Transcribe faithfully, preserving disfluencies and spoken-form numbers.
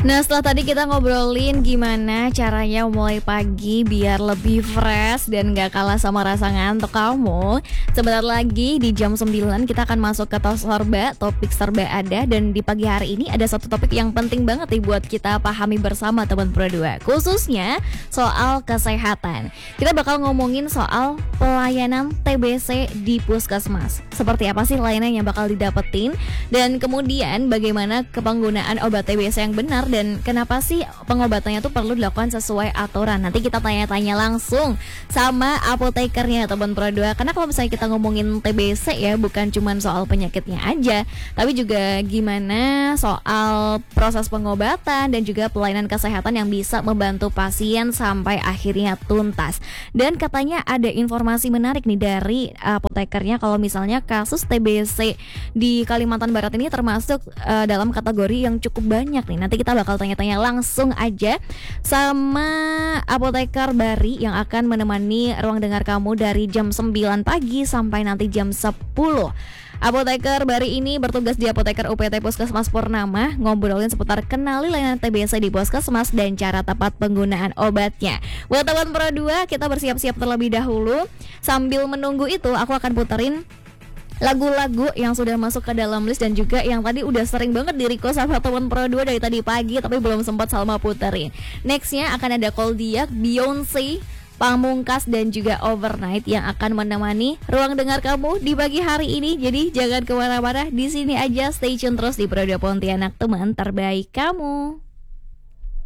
Nah, setelah tadi kita ngobrolin gimana caranya mulai pagi biar lebih fresh dan gak kalah sama rasa ngantuk kamu. Sebentar lagi di jam sembilan kita akan masuk ke tos sorba, topik serba ada. Dan di pagi hari ini ada satu topik yang penting banget nih buat kita pahami bersama teman Pro dua, khususnya soal kesehatan. Kita bakal ngomongin soal pelayanan T B C di puskesmas. Seperti apa sih layanan yang bakal didapetin, dan kemudian bagaimana kepenggunaan obat T B C yang benar, dan kenapa sih pengobatannya tuh perlu dilakukan sesuai aturan. Nanti kita tanya-tanya langsung sama apotekernya teman Pro dua. Karena kalau misalnya kita ngomongin T B C ya, bukan cuma soal penyakitnya aja, tapi juga gimana soal proses pengobatan dan juga pelayanan kesehatan yang bisa membantu pasien sampai akhirnya tuntas. Dan katanya ada informasi menarik nih dari apotekernya kalau misalnya kasus T B C di Kalimantan Barat ini termasuk uh, dalam kategori yang cukup banyak nih. Nanti kita bakal tanya-tanya langsung aja sama apoteker Bari yang akan menemani ruang dengar kamu dari jam sembilan pagi sampai nanti jam sepuluh. Apoteker Bari ini bertugas di Apoteker U P T Puskesmas Purnama, ngobrolin seputar kenali layanan T B C di puskesmas dan cara tepat penggunaan obatnya. Buat teman Pro dua, kita bersiap-siap terlebih dahulu. Sambil menunggu itu, aku akan puterin lagu-lagu yang sudah masuk ke dalam list dan juga yang tadi udah sering banget di request sama teman Pro dua dari tadi pagi tapi belum sempat Salma puterin. Nextnya akan ada Koldiak, Beyonce, Pamungkas dan juga Overnight yang akan menemani ruang dengar kamu di pagi hari ini. Jadi jangan kemana-mana, di sini aja, stay tune terus di Pro dua Pontianak, teman terbaik kamu.